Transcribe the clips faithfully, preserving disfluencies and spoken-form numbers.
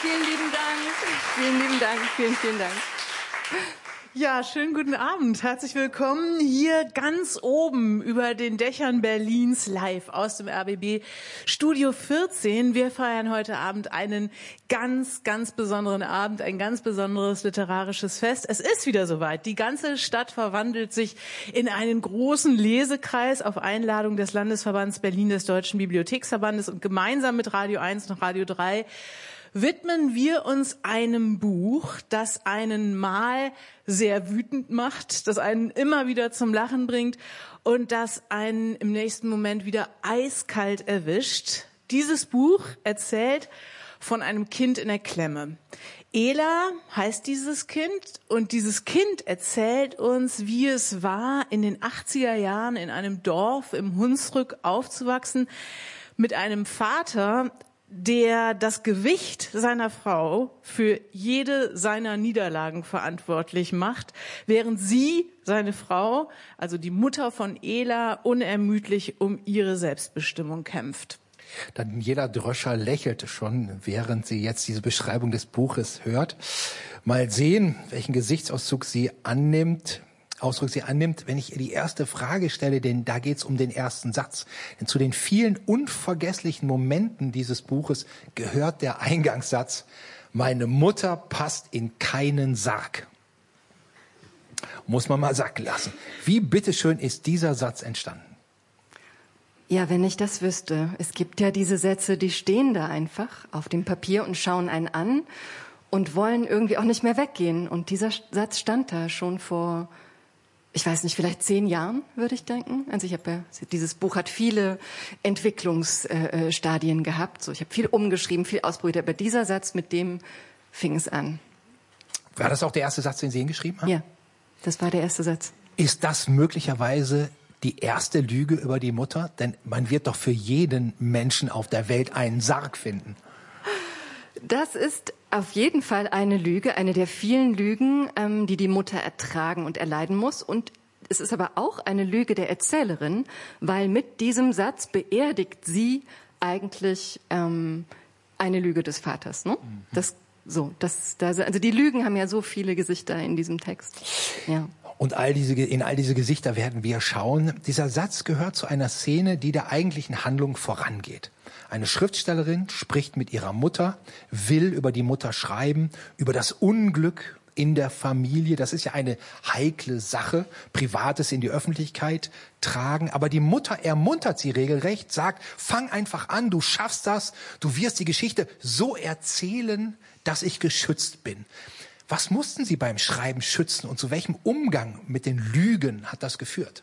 Vielen lieben Dank. Vielen lieben Dank. Vielen, vielen Dank. Ja, schönen guten Abend. Herzlich willkommen hier ganz oben über den Dächern Berlins live aus dem R B B Studio vierzehn. Wir feiern heute Abend einen ganz, ganz besonderen Abend, ein ganz besonderes literarisches Fest. Es ist wieder soweit. Die ganze Stadt verwandelt sich in einen großen Lesekreis auf Einladung des Landesverbands Berlin des Deutschen Bibliotheksverbandes, und gemeinsam mit Radio eins und Radio drei widmen wir uns einem Buch, das einen mal sehr wütend macht, das einen immer wieder zum Lachen bringt und das einen im nächsten Moment wieder eiskalt erwischt. Dieses Buch erzählt von einem Kind in der Klemme. Ela heißt dieses Kind, und dieses Kind erzählt uns, wie es war, in den achtziger Jahren in einem Dorf im Hunsrück aufzuwachsen, mit einem Vater, der das Gewicht seiner Frau für jede seiner Niederlagen verantwortlich macht, während sie, seine Frau, also die Mutter von Ela, unermüdlich um ihre Selbstbestimmung kämpft. Daniela Dröscher lächelte schon, während sie jetzt diese Beschreibung des Buches hört. Mal sehen, welchen Gesichtsausdruck sie annimmt. Ausdruck sie annimmt, wenn ich ihr die erste Frage stelle, denn da geht's um den ersten Satz. Denn zu den vielen unvergesslichen Momenten dieses Buches gehört der Eingangssatz: Meine Mutter passt in keinen Sarg. Muss man mal sacken lassen. Wie bitteschön ist dieser Satz entstanden? Ja, wenn ich das wüsste. Es gibt ja diese Sätze, die stehen da einfach auf dem Papier und schauen einen an und wollen irgendwie auch nicht mehr weggehen. Und dieser Satz stand da schon vor, ich weiß nicht, vielleicht zehn Jahren, würde ich denken. Also ich habe ja, dieses Buch hat viele Entwicklungsstadien gehabt. So, ich habe viel umgeschrieben, viel ausprobiert, aber dieser Satz, mit dem fing es an. War das auch der erste Satz, den Sie hingeschrieben haben? Ja, das war der erste Satz. Ist das möglicherweise die erste Lüge über die Mutter? Denn man wird doch für jeden Menschen auf der Welt einen Sarg finden. Das ist auf jeden Fall eine Lüge, eine der vielen Lügen, ähm, die die Mutter ertragen und erleiden muss. Und es ist aber auch eine Lüge der Erzählerin, weil mit diesem Satz beerdigt sie eigentlich ähm, eine Lüge des Vaters. Ne? Mhm. Das so, das, das, also die Lügen haben ja so viele Gesichter in diesem Text. Ja. Und all diese, in all diese Gesichter werden wir schauen. Dieser Satz gehört zu einer Szene, die der eigentlichen Handlung vorangeht. Eine Schriftstellerin spricht mit ihrer Mutter, will über die Mutter schreiben, über das Unglück in der Familie. Das ist ja eine heikle Sache, Privates in die Öffentlichkeit tragen. Aber die Mutter ermuntert sie regelrecht, sagt: Fang einfach an, du schaffst das, du wirst die Geschichte so erzählen, dass ich geschützt bin. Was mussten Sie beim Schreiben schützen und zu welchem Umgang mit den Lügen hat das geführt?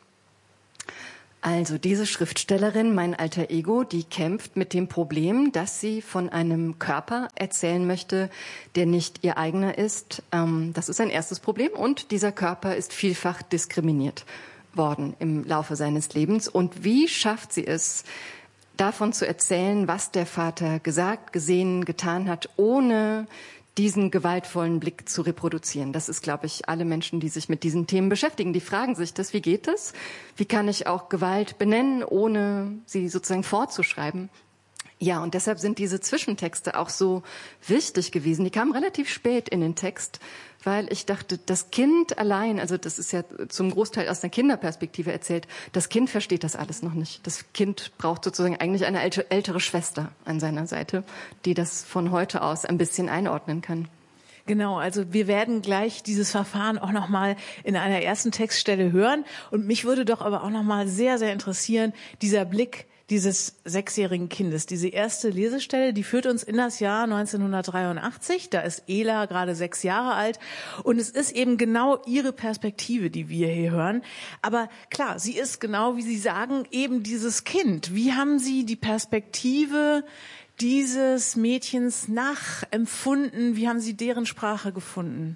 Also diese Schriftstellerin, mein alter Ego, die kämpft mit dem Problem, dass sie von einem Körper erzählen möchte, der nicht ihr eigener ist. Das ist ein erstes Problem, und dieser Körper ist vielfach diskriminiert worden im Laufe seines Lebens. Und wie schafft sie es, davon zu erzählen, was der Vater gesagt, gesehen, getan hat, ohne diesen gewaltvollen Blick zu reproduzieren? Das ist, glaube ich, alle Menschen, die sich mit diesen Themen beschäftigen, die fragen sich das: Wie geht das? Wie kann ich auch Gewalt benennen, ohne sie sozusagen vorzuschreiben? Ja, und deshalb sind diese Zwischentexte auch so wichtig gewesen. Die kamen relativ spät in den Text, weil ich dachte, das Kind allein, also das ist ja zum Großteil aus einer Kinderperspektive erzählt, das Kind versteht das alles noch nicht. Das Kind braucht sozusagen eigentlich eine ältere Schwester an seiner Seite, die das von heute aus ein bisschen einordnen kann. Genau, also wir werden gleich dieses Verfahren auch nochmal in einer ersten Textstelle hören. Und mich würde doch aber auch nochmal sehr, sehr interessieren, dieser Blick dieses sechsjährigen Kindes. Diese erste Lesestelle, die führt uns in das Jahr neunzehnhundertdreiundachtzig. Da ist Ela gerade sechs Jahre alt. Und es ist eben genau ihre Perspektive, die wir hier hören. Aber klar, sie ist genau, wie Sie sagen, eben dieses Kind. Wie haben Sie die Perspektive dieses Mädchens nachempfunden? Wie haben Sie deren Sprache gefunden?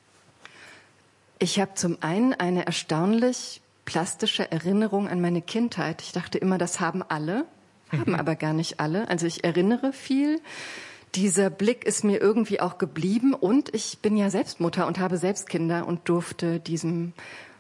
Ich habe zum einen eine erstaunlich plastische Erinnerung an meine Kindheit. Ich dachte immer, das haben alle, haben mhm. aber gar nicht alle. Also ich erinnere viel. Dieser Blick ist mir irgendwie auch geblieben, und ich bin ja selbst Mutter und habe selbst Kinder und durfte diesem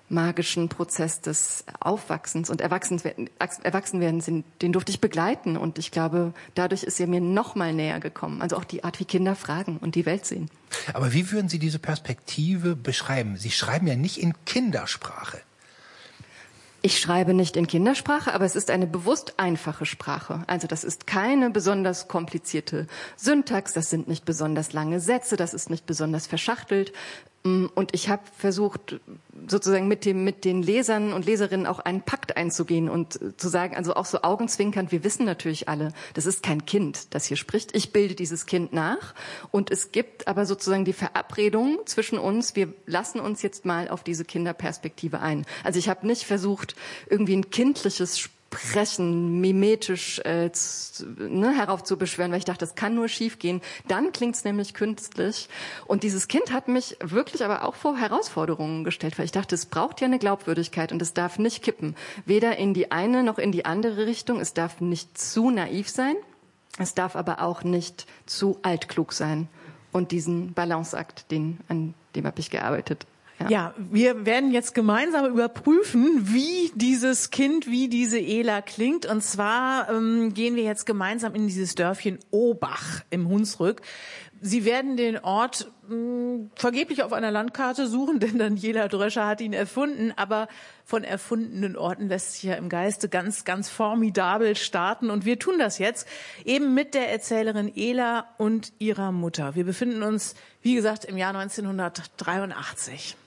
magischen Prozess des Aufwachsens und Erwachsenwerdens, den durfte ich begleiten. Und ich glaube, dadurch ist er mir noch mal näher gekommen. Also auch die Art, wie Kinder fragen und die Welt sehen. Aber wie würden Sie diese Perspektive beschreiben? Sie schreiben ja nicht in Kindersprache. Ich schreibe nicht in Kindersprache, aber es ist eine bewusst einfache Sprache. Also das ist keine besonders komplizierte Syntax, das sind nicht besonders lange Sätze, das ist nicht besonders verschachtelt. Und ich habe versucht, sozusagen mit dem, mit den Lesern und Leserinnen auch einen Pakt einzugehen und zu sagen, also auch so augenzwinkernd, wir wissen natürlich alle, das ist kein Kind, das hier spricht. Ich bilde dieses Kind nach und es gibt aber sozusagen die Verabredung zwischen uns, wir lassen uns jetzt mal auf diese Kinderperspektive ein. Also ich habe nicht versucht, irgendwie ein kindliches Sprechen mimetisch äh, z, ne, heraufzubeschwören, weil ich dachte, das kann nur schief gehen. Dann klingt's nämlich künstlich. Und dieses Kind hat mich wirklich aber auch vor Herausforderungen gestellt, weil ich dachte, es braucht ja eine Glaubwürdigkeit und es darf nicht kippen. Weder in die eine noch in die andere Richtung. Es darf nicht zu naiv sein. Es darf aber auch nicht zu altklug sein. Und diesen Balanceakt, den, an dem habe ich gearbeitet. Ja. ja, wir werden jetzt gemeinsam überprüfen, wie dieses Kind, wie diese Ela klingt. Und zwar ähm, gehen wir jetzt gemeinsam in dieses Dörfchen Ohbach im Hunsrück. Sie werden den Ort mh, vergeblich auf einer Landkarte suchen, denn Daniela Dröscher hat ihn erfunden. Aber von erfundenen Orten lässt sich ja im Geiste ganz, ganz formidabel starten. Und wir tun das jetzt eben mit der Erzählerin Ela und ihrer Mutter. Wir befinden uns, wie gesagt, im Jahr neunzehnhundertdreiundachtzig.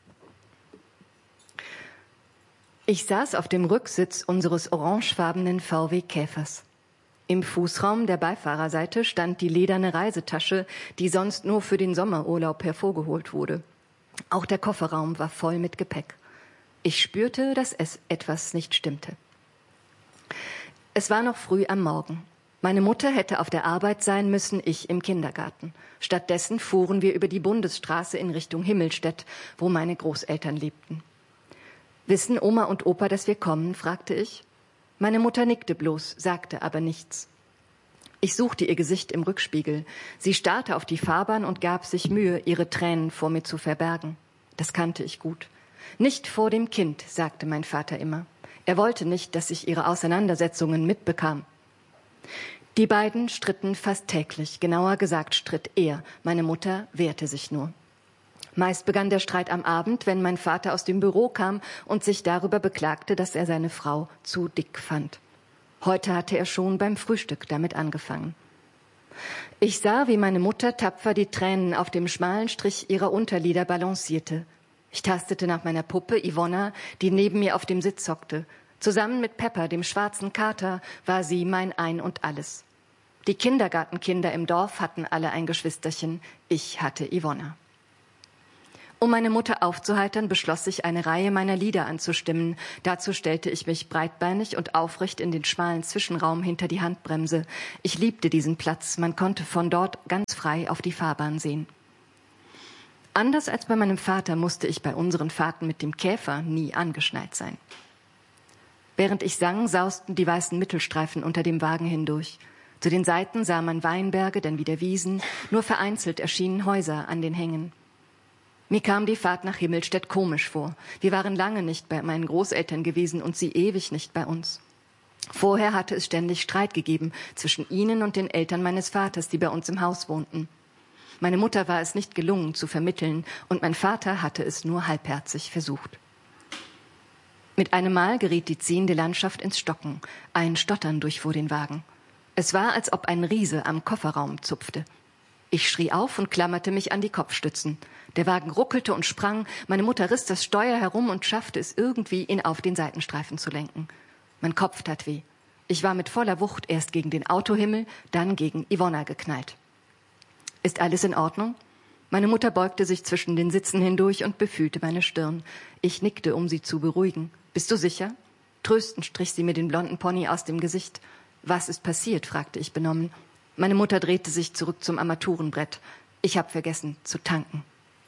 Ich saß auf dem Rücksitz unseres orangefarbenen V W Käfers. Im Fußraum der Beifahrerseite stand die lederne Reisetasche, die sonst nur für den Sommerurlaub hervorgeholt wurde. Auch der Kofferraum war voll mit Gepäck. Ich spürte, dass es etwas nicht stimmte. Es war noch früh am Morgen. Meine Mutter hätte auf der Arbeit sein müssen, ich im Kindergarten. Stattdessen fuhren wir über die Bundesstraße in Richtung Himmelstedt, wo meine Großeltern lebten. »Wissen Oma und Opa, dass wir kommen?« fragte ich. Meine Mutter nickte bloß, sagte aber nichts. Ich suchte ihr Gesicht im Rückspiegel. Sie starrte auf die Fahrbahn und gab sich Mühe, ihre Tränen vor mir zu verbergen. Das kannte ich gut. »Nicht vor dem Kind«, sagte mein Vater immer. Er wollte nicht, dass ich ihre Auseinandersetzungen mitbekam. Die beiden stritten fast täglich, genauer gesagt stritt er. Meine Mutter wehrte sich nur. Meist begann der Streit am Abend, wenn mein Vater aus dem Büro kam und sich darüber beklagte, dass er seine Frau zu dick fand. Heute hatte er schon beim Frühstück damit angefangen. Ich sah, wie meine Mutter tapfer die Tränen auf dem schmalen Strich ihrer Unterlider balancierte. Ich tastete nach meiner Puppe Ivona, die neben mir auf dem Sitz hockte. Zusammen mit Pepper, dem schwarzen Kater, war sie mein Ein und Alles. Die Kindergartenkinder im Dorf hatten alle ein Geschwisterchen. Ich hatte Ivona. Um meine Mutter aufzuheitern, beschloss ich, eine Reihe meiner Lieder anzustimmen. Dazu stellte ich mich breitbeinig und aufrecht in den schmalen Zwischenraum hinter die Handbremse. Ich liebte diesen Platz. Man konnte von dort ganz frei auf die Fahrbahn sehen. Anders als bei meinem Vater musste ich bei unseren Fahrten mit dem Käfer nie angeschnallt sein. Während ich sang, sausten die weißen Mittelstreifen unter dem Wagen hindurch. Zu den Seiten sah man Weinberge, dann wieder Wiesen. Nur vereinzelt erschienen Häuser an den Hängen. Mir kam die Fahrt nach Himmelstedt komisch vor. Wir waren lange nicht bei meinen Großeltern gewesen und sie ewig nicht bei uns. Vorher hatte es ständig Streit gegeben zwischen ihnen und den Eltern meines Vaters, die bei uns im Haus wohnten. Meine Mutter war es nicht gelungen zu vermitteln und mein Vater hatte es nur halbherzig versucht. Mit einem Mal geriet die ziehende Landschaft ins Stocken. Ein Stottern durchfuhr den Wagen. Es war, als ob ein Riese am Kofferraum zupfte. Ich schrie auf und klammerte mich an die Kopfstützen. Der Wagen ruckelte und sprang. Meine Mutter riss das Steuer herum und schaffte es irgendwie, ihn auf den Seitenstreifen zu lenken. Mein Kopf tat weh. Ich war mit voller Wucht erst gegen den Autohimmel, dann gegen Ivona geknallt. »Ist alles in Ordnung?« Meine Mutter beugte sich zwischen den Sitzen hindurch und befühlte meine Stirn. Ich nickte, um sie zu beruhigen. »Bist du sicher?« Tröstend strich sie mir den blonden Pony aus dem Gesicht. »Was ist passiert?« fragte ich benommen. Meine Mutter drehte sich zurück zum Armaturenbrett. Ich habe vergessen zu tanken.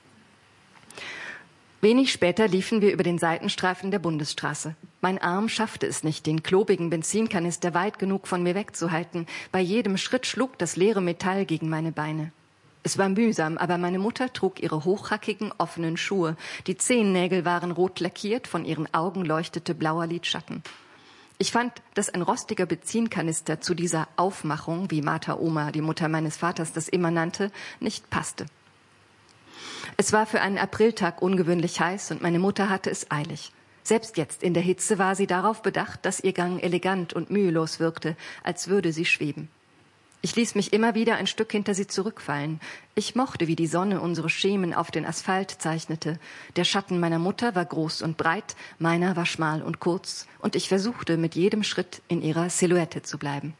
Wenig später liefen wir über den Seitenstreifen der Bundesstraße. Mein Arm schaffte es nicht, den klobigen Benzinkanister weit genug von mir wegzuhalten. Bei jedem Schritt schlug das leere Metall gegen meine Beine. Es war mühsam, aber meine Mutter trug ihre hochhackigen, offenen Schuhe. Die Zehennägel waren rot lackiert, von ihren Augen leuchtete blauer Lidschatten. Ich fand, dass ein rostiger Benzinkanister zu dieser Aufmachung, wie Martha Oma, die Mutter meines Vaters, das immer nannte, nicht passte. Es war für einen Apriltag ungewöhnlich heiß und meine Mutter hatte es eilig. Selbst jetzt in der Hitze war sie darauf bedacht, dass ihr Gang elegant und mühelos wirkte, als würde sie schweben. Ich ließ mich immer wieder ein Stück hinter sie zurückfallen. Ich mochte, wie die Sonne unsere Schemen auf den Asphalt zeichnete. Der Schatten meiner Mutter war groß und breit, meiner war schmal und kurz, und ich versuchte, mit jedem Schritt in ihrer Silhouette zu bleiben.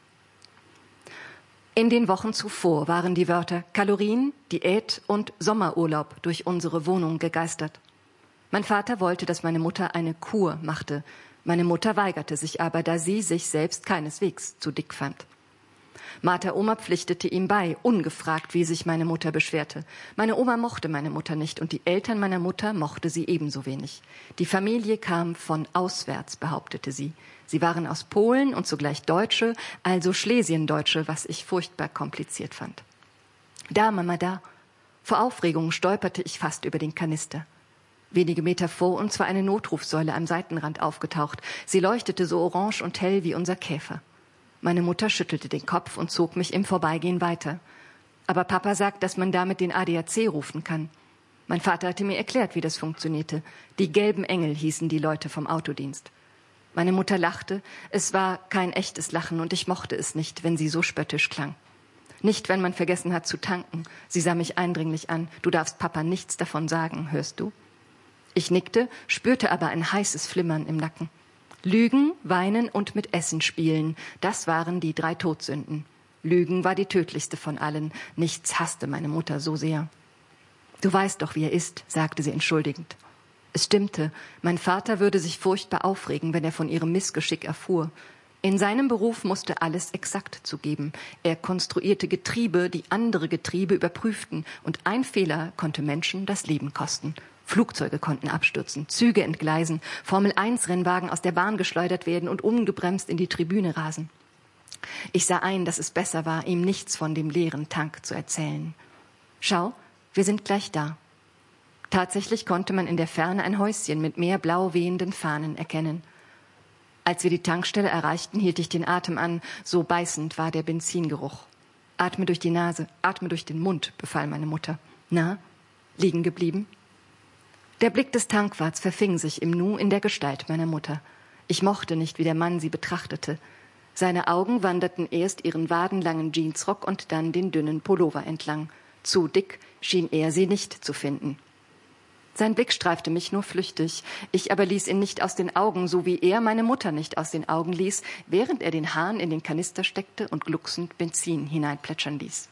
In den Wochen zuvor waren die Wörter Kalorien, Diät und Sommerurlaub durch unsere Wohnung gegeistert. Mein Vater wollte, dass meine Mutter eine Kur machte. Meine Mutter weigerte sich aber, da sie sich selbst keineswegs zu dick fand. Martha Oma pflichtete ihm bei, ungefragt, wie sich meine Mutter beschwerte. Meine Oma mochte meine Mutter nicht und die Eltern meiner Mutter mochte sie ebenso wenig. Die Familie kam von auswärts, behauptete sie. Sie waren aus Polen und zugleich Deutsche, also Schlesiendeutsche, was ich furchtbar kompliziert fand. Da, Mama, da. Vor Aufregung stolperte ich fast über den Kanister. Wenige Meter vor uns war eine Notrufsäule am Seitenrand aufgetaucht. Sie leuchtete so orange und hell wie unser Käfer. Meine Mutter schüttelte den Kopf und zog mich im Vorbeigehen weiter. Aber Papa sagt, dass man damit den A D A C rufen kann. Mein Vater hatte mir erklärt, wie das funktionierte. Die gelben Engel hießen die Leute vom Autodienst. Meine Mutter lachte. Es war kein echtes Lachen und ich mochte es nicht, wenn sie so spöttisch klang. Nicht, wenn man vergessen hat zu tanken. Sie sah mich eindringlich an. Du darfst Papa nichts davon sagen, hörst du? Ich nickte, spürte aber ein heißes Flimmern im Nacken. Lügen, weinen und mit Essen spielen, das waren die drei Todsünden. Lügen war die tödlichste von allen. Nichts hasste meine Mutter so sehr. Du weißt doch, wie er ist, sagte sie entschuldigend. Es stimmte, mein Vater würde sich furchtbar aufregen, wenn er von ihrem Missgeschick erfuhr. In seinem Beruf musste alles exakt zugeben. Er konstruierte Getriebe, die andere Getriebe überprüften, und ein Fehler konnte Menschen das Leben kosten. Flugzeuge konnten abstürzen, Züge entgleisen, Formel eins Rennwagen aus der Bahn geschleudert werden und ungebremst in die Tribüne rasen. Ich sah ein, dass es besser war, ihm nichts von dem leeren Tank zu erzählen. Schau, wir sind gleich da. Tatsächlich konnte man in der Ferne ein Häuschen mit mehr blau wehenden Fahnen erkennen. Als wir die Tankstelle erreichten, hielt ich den Atem an, so beißend war der Benzingeruch. Atme durch die Nase, atme durch den Mund, befahl meine Mutter. Na, liegen geblieben? Der Blick des Tankwarts verfing sich im Nu in der Gestalt meiner Mutter. Ich mochte nicht, wie der Mann sie betrachtete. Seine Augen wanderten erst ihren wadenlangen Jeansrock und dann den dünnen Pullover entlang. Zu dick schien er sie nicht zu finden. Sein Blick streifte mich nur flüchtig. Ich aber ließ ihn nicht aus den Augen, so wie er meine Mutter nicht aus den Augen ließ, während er den Hahn in den Kanister steckte und glucksend Benzin hineinplätschern ließ.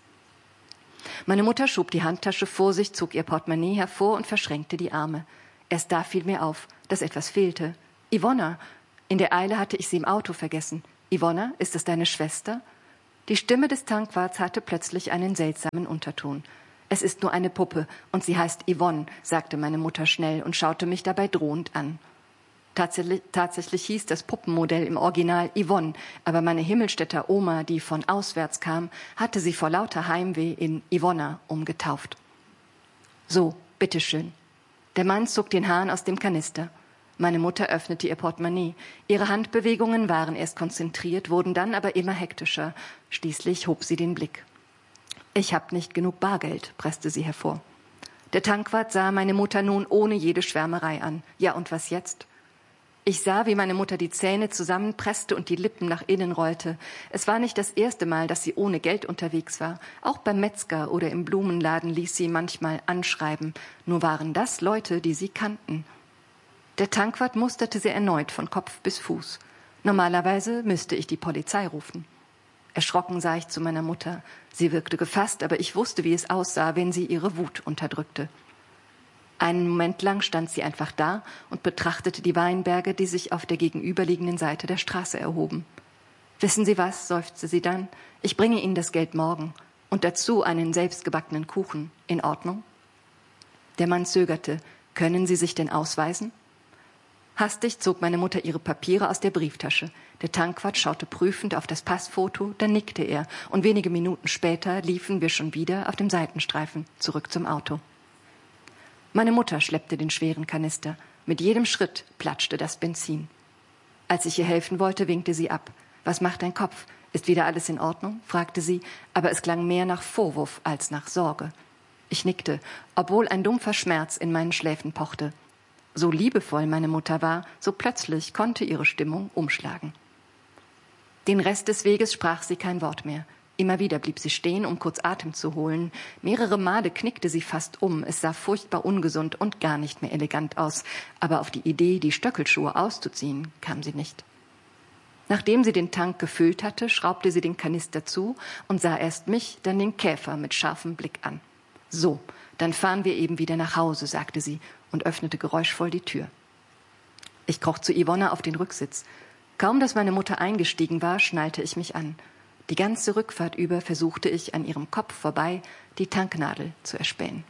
Meine Mutter schob die Handtasche vor sich, zog ihr Portemonnaie hervor und verschränkte die Arme. Erst da fiel mir auf, dass etwas fehlte. Ivona! In der Eile hatte ich sie im Auto vergessen. Ivona, ist es deine Schwester? Die Stimme des Tankwarts hatte plötzlich einen seltsamen Unterton. Es ist nur eine Puppe und sie heißt Yvonne, sagte meine Mutter schnell und schaute mich dabei drohend an. Tatsächlich, tatsächlich hieß das Puppenmodell im Original Yvonne, aber meine Himmelstädter Oma, die von auswärts kam, hatte sie vor lauter Heimweh in Yvonna umgetauft. So, bitteschön. Der Mann zog den Hahn aus dem Kanister. Meine Mutter öffnete ihr Portemonnaie. Ihre Handbewegungen waren erst konzentriert, wurden dann aber immer hektischer. Schließlich hob sie den Blick. Ich hab nicht genug Bargeld, presste sie hervor. Der Tankwart sah meine Mutter nun ohne jede Schwärmerei an. Ja, und was jetzt? Ich sah, wie meine Mutter die Zähne zusammenpresste und die Lippen nach innen rollte. Es war nicht das erste Mal, dass sie ohne Geld unterwegs war. Auch beim Metzger oder im Blumenladen ließ sie manchmal anschreiben. Nur waren das Leute, die sie kannten. Der Tankwart musterte sie erneut von Kopf bis Fuß. Normalerweise müsste ich die Polizei rufen. Erschrocken sah ich zu meiner Mutter. Sie wirkte gefasst, aber ich wusste, wie es aussah, wenn sie ihre Wut unterdrückte. Einen Moment lang stand sie einfach da und betrachtete die Weinberge, die sich auf der gegenüberliegenden Seite der Straße erhoben. »Wissen Sie was?« seufzte sie dann. »Ich bringe Ihnen das Geld morgen. Und dazu einen selbstgebackenen Kuchen. In Ordnung?« Der Mann zögerte. »Können Sie sich denn ausweisen?« Hastig zog meine Mutter ihre Papiere aus der Brieftasche. Der Tankwart schaute prüfend auf das Passfoto, dann nickte er, und wenige Minuten später liefen wir schon wieder auf dem Seitenstreifen zurück zum Auto. Meine Mutter schleppte den schweren Kanister. Mit jedem Schritt platschte das Benzin. Als ich ihr helfen wollte, winkte sie ab. »Was macht dein Kopf? Ist wieder alles in Ordnung?« fragte sie, aber es klang mehr nach Vorwurf als nach Sorge. Ich nickte, obwohl ein dumpfer Schmerz in meinen Schläfen pochte. So liebevoll meine Mutter war, so plötzlich konnte ihre Stimmung umschlagen. Den Rest des Weges sprach sie kein Wort mehr. Immer wieder blieb sie stehen, um kurz Atem zu holen. Mehrere Male knickte sie fast um. Es sah furchtbar ungesund und gar nicht mehr elegant aus. Aber auf die Idee, die Stöckelschuhe auszuziehen, kam sie nicht. Nachdem sie den Tank gefüllt hatte, schraubte sie den Kanister zu und sah erst mich, dann den Käfer mit scharfem Blick an. »So, dann fahren wir eben wieder nach Hause«, sagte sie und öffnete geräuschvoll die Tür. Ich kroch zu Yvonne auf den Rücksitz. Kaum, dass meine Mutter eingestiegen war, schnallte ich mich an. Die ganze Rückfahrt über versuchte ich, an ihrem Kopf vorbei die Tanknadel zu erspähen.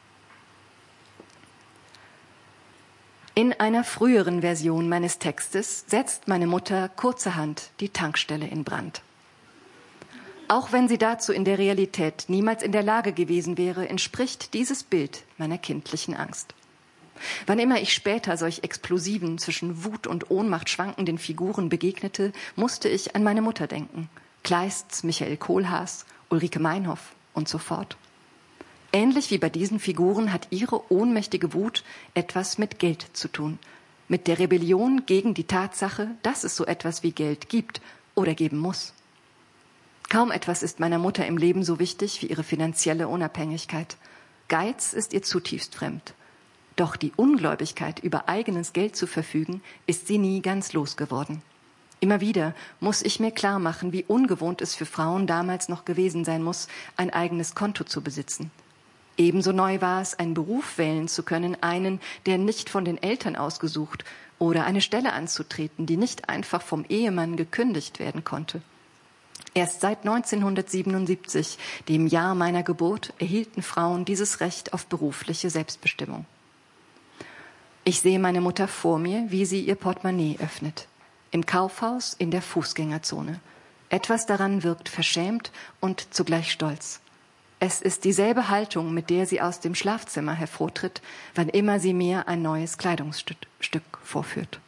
In einer früheren Version meines Textes setzt meine Mutter kurzerhand die Tankstelle in Brand. Auch wenn sie dazu in der Realität niemals in der Lage gewesen wäre, entspricht dieses Bild meiner kindlichen Angst. Wann immer ich später solch explosiven, zwischen Wut und Ohnmacht schwankenden Figuren begegnete, musste ich an meine Mutter denken. Kleists, Michael Kohlhaas, Ulrike Meinhoff und so fort. Ähnlich wie bei diesen Figuren hat ihre ohnmächtige Wut etwas mit Geld zu tun. Mit der Rebellion gegen die Tatsache, dass es so etwas wie Geld gibt oder geben muss. Kaum etwas ist meiner Mutter im Leben so wichtig wie ihre finanzielle Unabhängigkeit. Geiz ist ihr zutiefst fremd. Doch die Ungläubigkeit, über eigenes Geld zu verfügen, ist sie nie ganz losgeworden. Immer wieder muss ich mir klar machen, wie ungewohnt es für Frauen damals noch gewesen sein muss, ein eigenes Konto zu besitzen. Ebenso neu war es, einen Beruf wählen zu können, einen, der nicht von den Eltern ausgesucht, oder eine Stelle anzutreten, die nicht einfach vom Ehemann gekündigt werden konnte. Erst seit neunzehnhundertsiebenundsiebzig, dem Jahr meiner Geburt, erhielten Frauen dieses Recht auf berufliche Selbstbestimmung. Ich sehe meine Mutter vor mir, wie sie ihr Portemonnaie öffnet. Im Kaufhaus, in der Fußgängerzone. Etwas daran wirkt verschämt und zugleich stolz. Es ist dieselbe Haltung, mit der sie aus dem Schlafzimmer hervortritt, wann immer sie mir ein neues Kleidungsstück Stück vorführt.